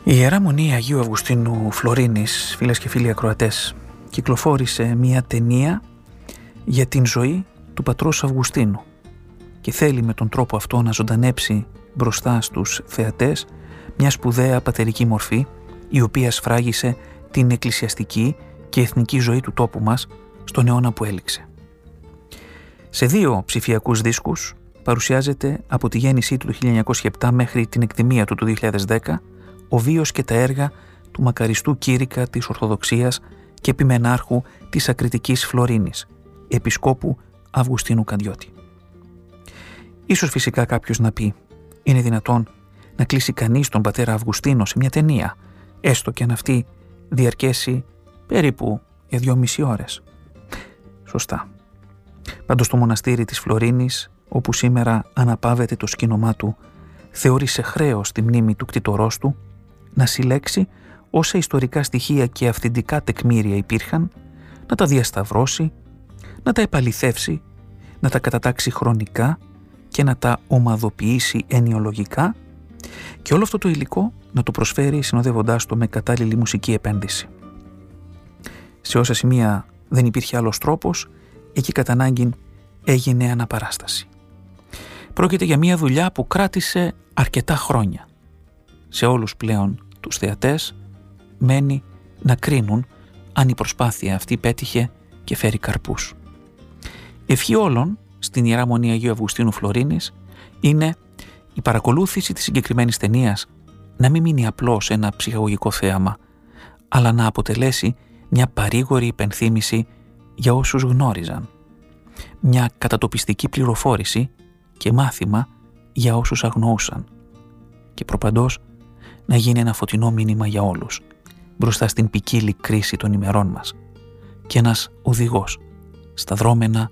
Η Ιερά Μονή Αγίου Αυγουστίνου Φλωρίνης, φίλες και φίλοι ακροατές, κυκλοφόρησε μια ταινία για την ζωή του πατρός Αυγουστίνου και θέλει με τον τρόπο αυτό να ζωντανέψει μπροστά στους θεατές μια σπουδαία πατερική μορφή, η οποία σφράγισε την εκκλησιαστική και εθνική ζωή του τόπου μας στον αιώνα που έληξε. Σε 2 ψηφιακούς δίσκους παρουσιάζεται από τη γέννησή του το 1907 μέχρι την εκτιμία του το 2010 ο βίος και τα έργα του μακαριστού κήρυκα της Ορθοδοξίας και επιμενάρχου της Ακριτικής Φλωρίνης, επισκόπου Αυγουστίνου Καντιώτη. Ίσως φυσικά κάποιος να πει, είναι δυνατόν να κλείσει κανείς τον πατέρα Αυγουστίνο σε μια ταινία, έστω και αν αυτή διαρκέσει περίπου για 2,5 ώρες. Σωστά. Πάντως το μοναστήρι της Φλωρίνης, όπου σήμερα αναπαύεται το σκήνομά του, θεώρησε χρέος τη μνήμη του κτητορός του να συλλέξει όσα ιστορικά στοιχεία και αυθεντικά τεκμήρια υπήρχαν, να τα διασταυρώσει, να τα επαληθεύσει, να τα κατατάξει χρονικά και να τα ομαδοποιήσει ενιολογικά και όλο αυτό το υλικό να το προσφέρει συνοδεύοντάς το με κατάλληλη μουσική επένδυση. Σε όσα σημεία δεν υπήρχε άλλος τρόπος, εκεί κατά ανάγκην έγινε αναπαράσταση. Πρόκειται για μια δουλειά που κράτησε αρκετά χρόνια. Σε όλους πλέον τους θεατές μένει να κρίνουν αν η προσπάθεια αυτή πέτυχε και φέρει καρπούς. Ευχή όλων στην Ιερά Μονή Αγίου Αυγουστίνου Φλωρίνης είναι η παρακολούθηση της συγκεκριμένης ταινίας να μην μείνει απλώς ένα ψυχαγωγικό θέαμα, αλλά να αποτελέσει μια παρήγορη υπενθύμηση για όσους γνώριζαν, μια κατατοπιστική πληροφόρηση και μάθημα για όσους αγνοούσαν και προπαντός να γίνει ένα φωτεινό μήνυμα για όλους μπροστά στην ποικίλη κρίση των ημερών μας και ένας οδηγός στα δρόμενα